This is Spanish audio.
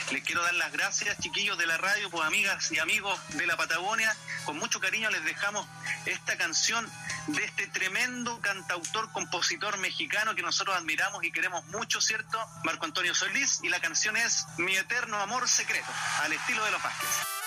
Les quiero dar las gracias, chiquillos de la radio, pues amigas y amigos de la Patagonia. Con mucho cariño les dejamos esta canción de este tremendo cantautor, compositor mexicano que nosotros admiramos y queremos mucho, ¿cierto? Marco Antonio Solís, y la canción es Mi Eterno Amor Secreto, al estilo de los Vázquez.